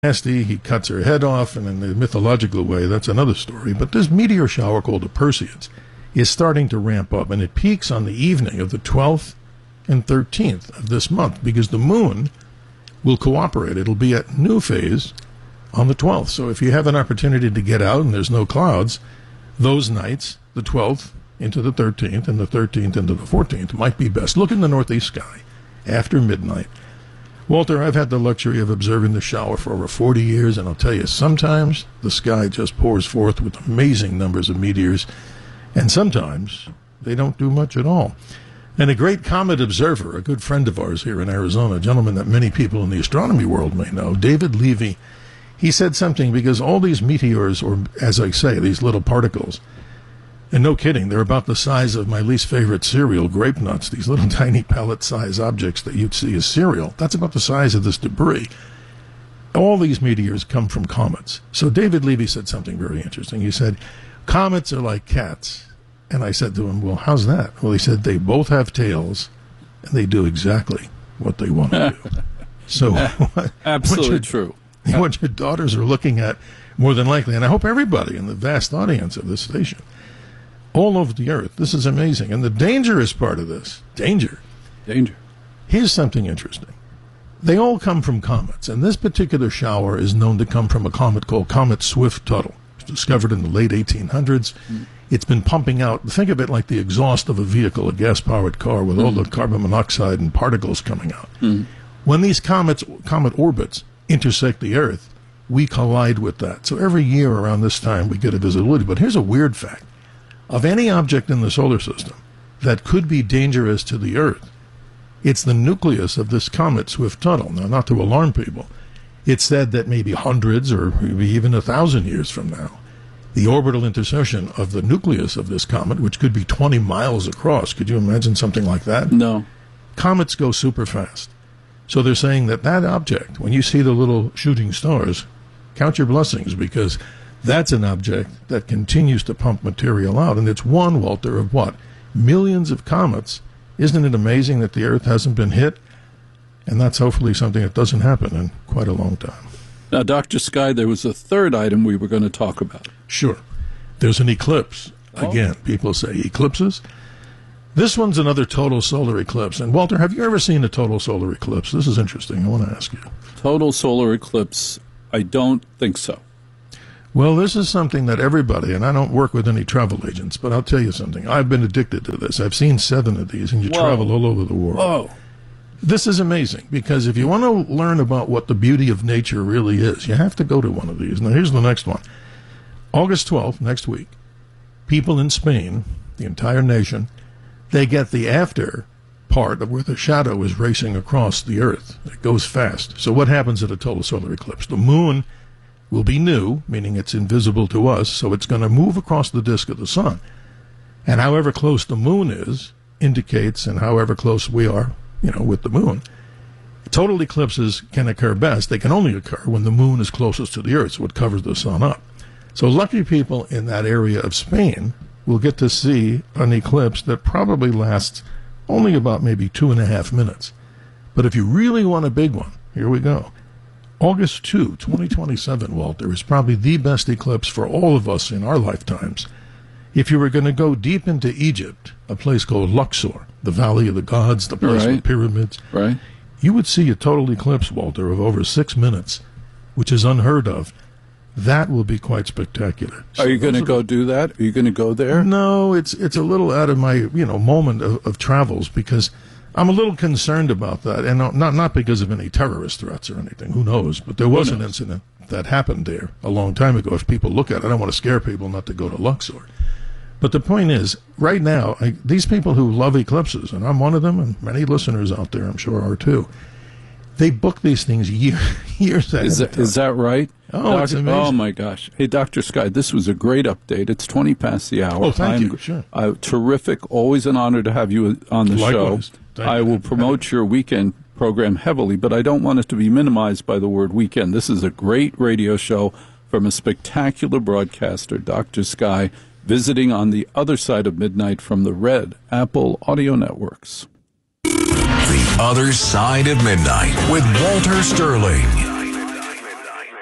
nasty. He cuts her head off, and in the mythological way, that's another story. But this meteor shower called the Perseids is starting to ramp up, and it peaks on the evening of the 12th and 13th of this month because the moon will cooperate. It'll be at new phase on the 12th. So if you have an opportunity to get out and there's no clouds, those nights, the 12th into the 13th and the 13th into the 14th, might be best. Look in the northeast sky after midnight. Walter, I've had the luxury of observing the shower for over 40 years, and I'll tell you, sometimes the sky just pours forth with amazing numbers of meteors, and sometimes they don't do much at all. And a great comet observer, a good friend of ours here in Arizona, a gentleman that many people in the astronomy world may know, David Levy, he said something because all these meteors, or as I say, these little particles, and no kidding, they're about the size of my least favorite cereal, grape nuts, these little tiny pellet-sized objects that you'd see as cereal. That's about the size of this debris. All these meteors come from comets. So David Levy said something very interesting. He said, comets are like cats. And I said to him, well, how's that? Well, he said, they both have tails, and they do exactly what they want to do. So absolutely true. What your daughters are looking at, more than likely, and I hope everybody in the vast audience of this station, all over the earth, this is amazing. And the dangerous part of this, danger. Here's something interesting. They all come from comets, and this particular shower is known to come from a comet called Comet Swift-Tuttle. It was discovered in the late 1800s. It's been pumping out, think of it like the exhaust of a vehicle, a gas-powered car, with all the carbon monoxide and particles coming out. When these comet orbits intersect the Earth, we collide with that. So every year around this time, we get a visibility. But here's a weird fact. Of any object in the solar system that could be dangerous to the Earth, it's the nucleus of this comet Swift-Tuttle. Now, not to alarm people, it's said that maybe hundreds or maybe even 1,000 years from now, the orbital intersection of the nucleus of this comet, which could be 20 miles across, could you imagine something like that? No. Comets go super fast. So they're saying that that object, when you see the little shooting stars, count your blessings, because that's an object that continues to pump material out. And it's one, Walter, of what? Millions of comets. Isn't it amazing that the Earth hasn't been hit? And that's hopefully something that doesn't happen in quite a long time. Now, Dr. Sky, there was a third item we were going to talk about. Sure. There's an eclipse. Again, people say eclipses. This one's another total solar eclipse. And, Walter, have you ever seen a total solar eclipse? This is interesting. I want to ask you. Total solar eclipse, I don't think so. Well, this is something that everybody, and I don't work with any travel agents, but I'll tell you something. I've been addicted to this. I've seen 7 of these, and you travel all over the world. Whoa. This is amazing, because if you want to learn about what the beauty of nature really is, you have to go to one of these. Now, here's the next one. August 12th, next week, people in Spain, the entire nation, they get the after part of where the shadow is racing across the Earth. It goes fast. So what happens at a total solar eclipse? The moon will be new, meaning it's invisible to us, so it's going to move across the disk of the sun. And however close the moon is indicates, and however close we are, with the moon. Total eclipses can occur best. They can only occur when the moon is closest to the Earth, so it covers the sun up. So lucky people in that area of Spain will get to see an eclipse that probably lasts only about maybe 2.5 minutes. But if you really want a big one, here we go. August 2, 2027, Walter, is probably the best eclipse for all of us in our lifetimes. If you were going to go deep into Egypt, a place called Luxor, the Valley of the Gods, the place with pyramids, you would see a total eclipse, Walter, of over 6 minutes, which is unheard of. That will be quite spectacular. Are you going to go do that? Are you going to go there? No, it's a little out of my moment of travels, because I'm a little concerned about that, and not because of any terrorist threats or anything. Who knows? But there was an incident that happened there a long time ago. If people look at it, I don't want to scare people not to go to Luxor. But the point is, right now, these people who love eclipses, and I'm one of them, and many listeners out there I'm sure are too, they book these things years ahead. Is that right? Oh, it's amazing. Oh, my gosh. Hey, Dr. Sky, this was a great update. It's 20 past the hour. Oh, thank you. Sure. Terrific. Always an honor to have you on the Likewise. show. I will promote your weekend program heavily, but I don't want it to be minimized by the word weekend. This is a great radio show from a spectacular broadcaster, Dr. Sky, visiting on the other side of midnight from the Red Apple Audio Networks. The Other Side of Midnight with Walter Sterling.